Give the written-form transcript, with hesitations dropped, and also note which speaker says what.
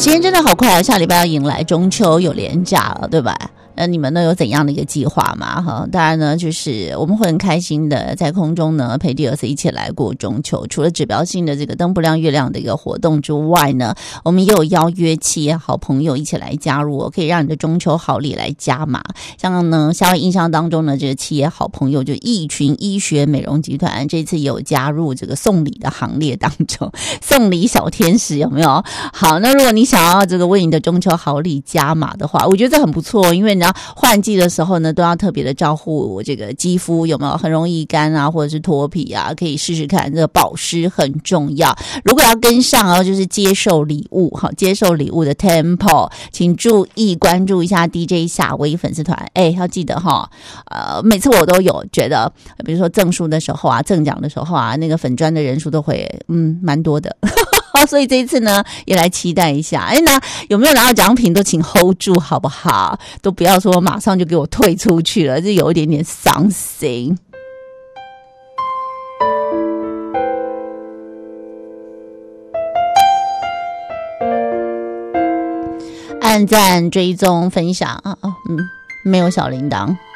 Speaker 1: 时间真的好快啊，下礼拜要迎来中秋，有连假了，对吧？你们呢有怎样的一个计划吗？哈，当然呢，就是我们会很开心的在空中呢陪第二次一起来过中秋。除了指标性的这个灯不亮月亮的一个活动之外呢，我们也有邀约企业好朋友一起来加入，可以让你的中秋好礼来加码。像呢，夏威印象当中呢，这个企业好朋友就益群医学美容集团，这次也有加入这个送礼的行列当中，送礼小天使有没有？好，那如果你想要这个为你的中秋好礼加码的话，我觉得这很不错，因为你换季的时候呢，都要特别的照顾这个肌肤有没有很容易干啊，或者是脱皮啊，可以试试看，这个保湿很重要。如果要跟上哦，就是接受礼物，好，接受礼物的 tempo， 请注意关注一下 DJ 夏威粉丝团，要记得哈，每次我都有觉得，比如说赠书的时候啊，赠奖的时候啊，那个粉专的人数都会蛮多的。所以这一次呢，也来期待一下。那有没有拿到奖品都请 hold 住好不好？都不要说马上就给我退出去了，这有一点点伤心。按赞、追踪、分享没有小铃铛。